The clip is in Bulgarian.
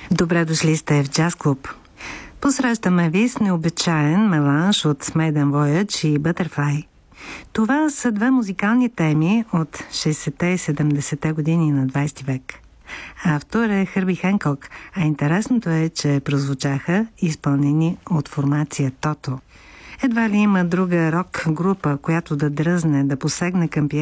Добре дошли сте в Джаз Клуб. Посрещаме ви с необичаен меланж от Maiden Voyage и Butterfly. Това са две музикални теми от 60-те и 70-те години на 20 век. Автор е Хърби Хенкок, а интересното е, че прозвучаха изпълнени от формация Тото. Едва ли има друга рок група, която да дръзне да посегне към